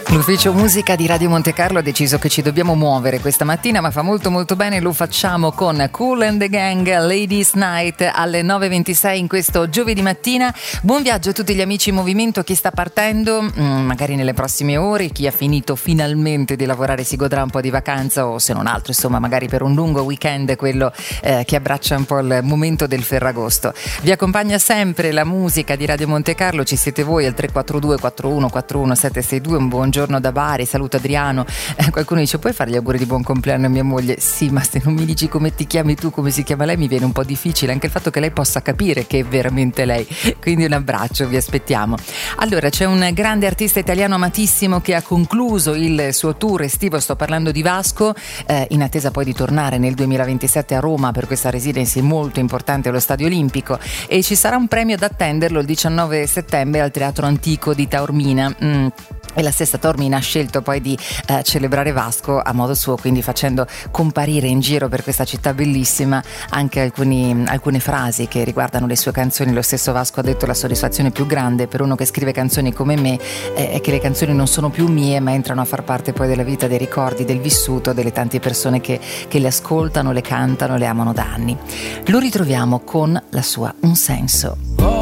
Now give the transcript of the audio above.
L'ufficio musica di Radio Monte Carlo ha deciso che ci dobbiamo muovere questa mattina, ma fa molto molto bene, lo facciamo con Kool and the Gang, Ladies Night alle 9.26 in questo giovedì mattina. Buon viaggio a tutti gli amici in movimento, chi sta partendo magari nelle prossime ore, chi ha finito finalmente di lavorare si godrà un po' di vacanza o se non altro insomma magari per un lungo weekend, quello che abbraccia un po' il momento del Ferragosto. Vi accompagna sempre la musica di Radio Monte Carlo, ci siete voi al 342 41 41 762, un buongiorno da Bari, saluto Adriano. Qualcuno dice puoi fare gli auguri di buon compleanno a mia moglie? Sì, ma se non mi dici come ti chiami tu, come si chiama lei, mi viene un po' difficile, anche il fatto che lei possa capire che è veramente lei, quindi un abbraccio, vi aspettiamo. Allora, c'è un grande artista italiano amatissimo che ha concluso il suo tour estivo, sto parlando di Vasco, in attesa poi di tornare nel 2027 a Roma per questa residency molto importante allo Stadio Olimpico, e ci sarà un premio ad attenderlo il 19 settembre al Teatro Antico di Taormina. E la stessa Taormina ha scelto poi di celebrare Vasco a modo suo, quindi facendo comparire in giro per questa città bellissima anche alcune frasi che riguardano le sue canzoni. Lo stesso Vasco ha detto: la soddisfazione più grande per uno che scrive canzoni come me è che le canzoni non sono più mie, ma entrano a far parte poi della vita, dei ricordi, del vissuto delle tante persone che le ascoltano, le cantano, le amano da anni. Lo ritroviamo con la sua Un senso.